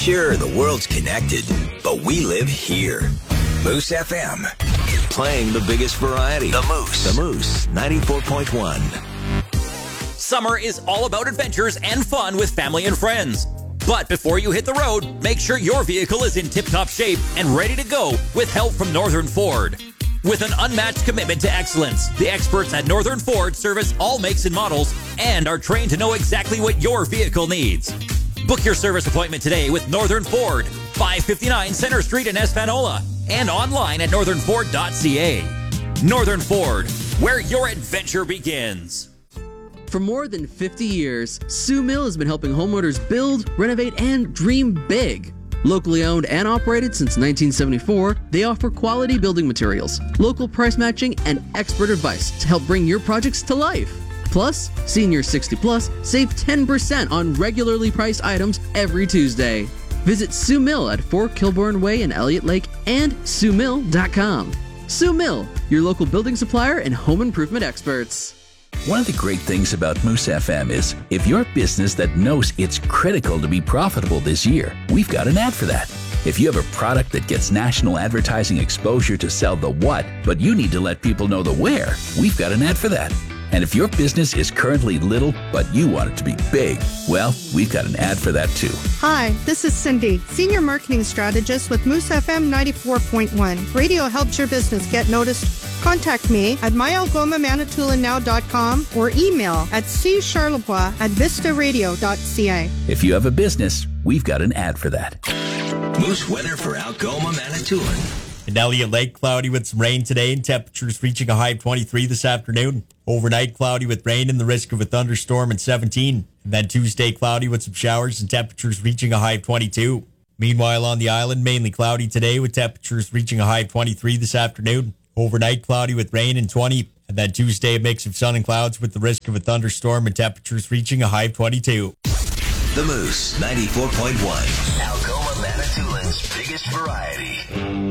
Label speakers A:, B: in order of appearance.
A: Sure, the world's connected, but we live here. Moose FM. Playing the biggest variety. The Moose 94.1.
B: Summer is all about adventures and fun with family and friends. But before you hit the road, make sure your vehicle is in tip-top shape and ready to go with help from Northern Ford. With an unmatched commitment to excellence, the experts at Northern Ford service all makes and models and are trained to know exactly what your vehicle needs. Book your service appointment today with Northern Ford, 559 Center Street in Espanola, and online at northernford.ca. Northern Ford, where your adventure begins.
C: For more than 50 years, Sue Mill has been helping homeowners build, renovate, and dream big. Locally owned and operated since 1974, they offer quality building materials, local price matching, and expert advice to help bring your projects to life. Plus, seniors 60 plus save 10% on regularly priced items every Tuesday. Visit Sue Mill at 4 Kilbourne Way in Elliott Lake and SueMill.com. Sue Mill, your local building supplier and home improvement experts.
D: One of the great things about Moose FM is if you're a business that knows it's critical to be profitable this year, we've got an ad for that. If you have a product that gets national advertising exposure to sell the what, but you need to let people know the where, we've got an ad for that. And if your business is currently little, but you want it to be big, well, we've got an ad for that too.
E: Hi, this is Cindy, Senior Marketing Strategist with Moose FM 94.1. Radio helps your business get noticed. Contact me at myalgomamanitoulinow.com or email atccharlevoix@vistaradio.ca.
D: If you have a business, we've got an ad for that.
A: Moose weather for Algoma, Manitoulin.
F: In Elliott Lake, cloudy with some rain today and temperatures reaching a high of 23 this afternoon. Overnight, cloudy with rain and the risk of a thunderstorm at 17. And then Tuesday, cloudy with some showers and temperatures reaching a high of 22. Meanwhile, on the island, mainly cloudy today with temperatures reaching a high of 23 this afternoon. Overnight, cloudy with rain and 20. And then Tuesday, a mix of sun and clouds with the risk of a thunderstorm and temperatures reaching a high of 22.
A: The Moose 94.1. Algoma, Manitoulin's biggest variety.